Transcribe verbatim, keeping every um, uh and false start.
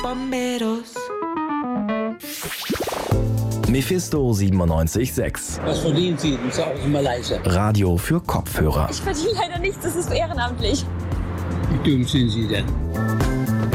Bomberos. Mephisto siebenundneunzig Komma sechs. Was verdienen Sie? Das ist auch immer leise. Radio für Kopfhörer. Ich verdiene leider nichts, das ist ehrenamtlich. Wie dumm sind Sie denn?